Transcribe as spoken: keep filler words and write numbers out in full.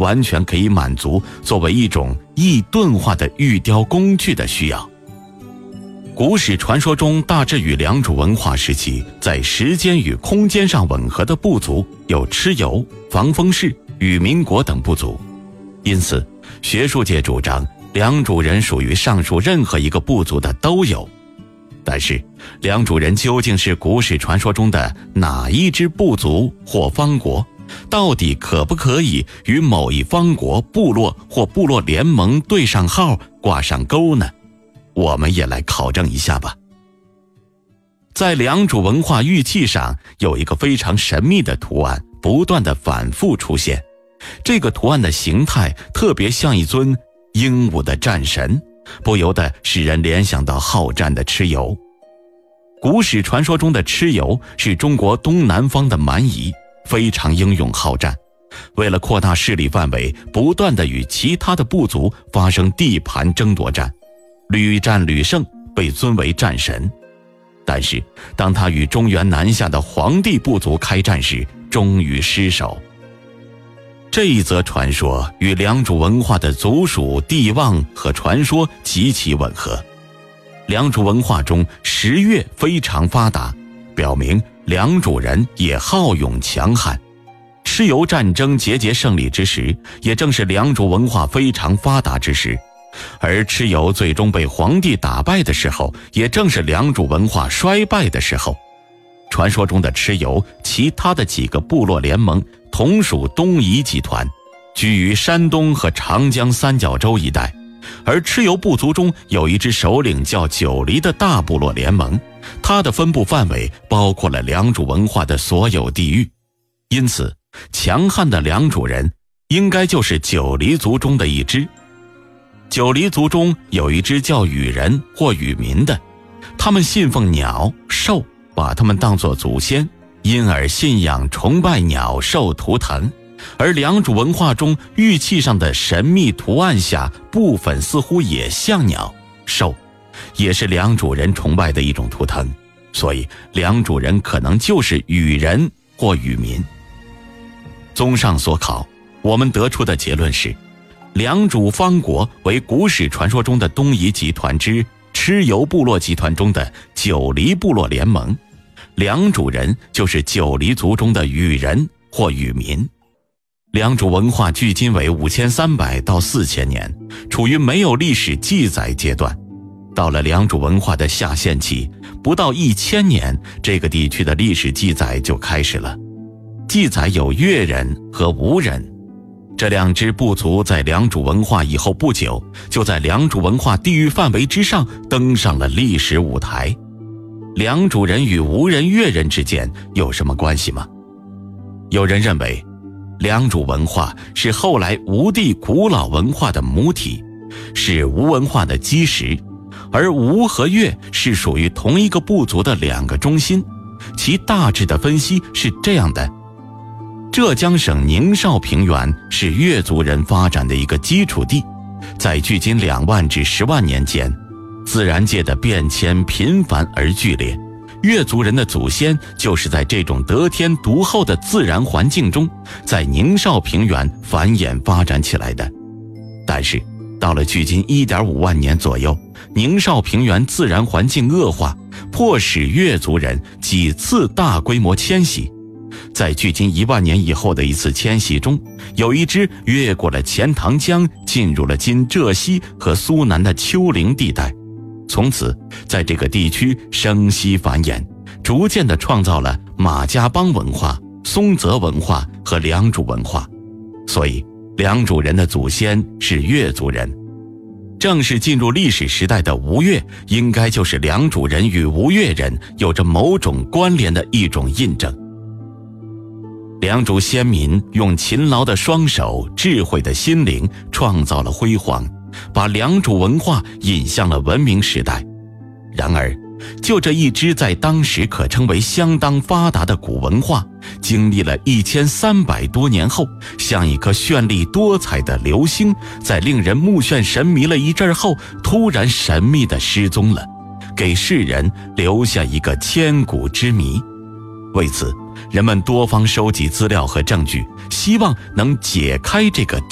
完全可以满足作为一种易钝化的玉雕工具的需要。古史传说中大致与良渚文化时期在时间与空间上吻合的部族有蚩尤、防风氏、与民国等部族，因此学术界主张良渚人属于上述任何一个部族的都有。但是良渚人究竟是古史传说中的哪一支部族或方国，到底可不可以与某一方国、部落或部落联盟对上号、挂上钩呢？我们也来考证一下吧。在良渚文化玉器上有一个非常神秘的图案不断的反复出现，这个图案的形态特别像一尊英武的战神，不由得使人联想到好战的蚩尤。古史传说中的蚩尤是中国东南方的蛮夷，非常英勇好战，为了扩大势力范围，不断地与其他的部族发生地盘争夺战，屡战屡胜，被尊为战神。但是当他与中原南下的黄帝部族开战时，终于失手。这一则传说与良渚文化的族属、地望和传说极其吻合。良渚文化中十月非常发达，表明良渚人也好勇强悍。蚩尤战争节节胜利之时，也正是良渚文化非常发达之时，而蚩尤最终被黄帝打败的时候，也正是良渚文化衰败的时候。传说中的蚩尤其他的几个部落联盟同属东夷集团，居于山东和长江三角洲一带，而蚩尤部族中有一支首领叫九黎的大部落联盟，它的分布范围包括了良渚文化的所有地域。因此强悍的良渚人应该就是九黎族中的一支。九黎族中有一支叫羽人或羽民的，他们信奉鸟兽，把他们当作祖先，因而信仰崇拜鸟兽图腾。而良渚文化中玉器上的神秘图案下，部分似乎也像鸟兽，也是良渚人崇拜的一种图腾，所以良渚人可能就是羽人或羽民。综上所考，我们得出的结论是，良渚方国为古史传说中的东夷集团之蚩尤部落集团中的九黎部落联盟，良渚人就是九黎族中的羽人或羽民。良渚文化距今为五千三百到四千年，处于没有历史记载阶段。到了良渚文化的下限期，不到一千年，这个地区的历史记载就开始了。记载有越人和吴人，这两支部族在良渚文化以后不久，就在良渚文化地域范围之上登上了历史舞台。良渚人与吴人、越人之间有什么关系吗？有人认为良渚文化是后来吴地古老文化的母体，是吴文化的基石，而吴和越是属于同一个部族的两个中心。其大致的分析是这样的：浙江省宁绍平原是越族人发展的一个基础地，在距今两万至十万年间，自然界的变迁频繁而剧烈，越族人的祖先就是在这种得天独厚的自然环境中，在宁绍平原繁衍发展起来的。但是到了距今 一点五万年左右，宁绍平原自然环境恶化，迫使越族人几次大规模迁徙。在距今一万年以后的一次迁徙中，有一支越过了钱塘江，进入了今浙西和苏南的丘陵地带，从此在这个地区生息繁衍，逐渐地创造了马家浜文化、松泽文化和良渚文化。所以良渚人的祖先是越族人。正是进入历史时代的吴越，应该就是良渚人与吴越人有着某种关联的一种印证。良渚先民用勤劳的双手、智慧的心灵创造了辉煌，把良渚文化引向了文明时代。然而就这一支在当时可称为相当发达的古文化，经历了一千三百多年后，像一颗绚丽多彩的流星，在令人目眩神迷了一阵后，突然神秘地失踪了，给世人留下一个千古之谜。为此人们多方收集资料和证据，希望能解开这个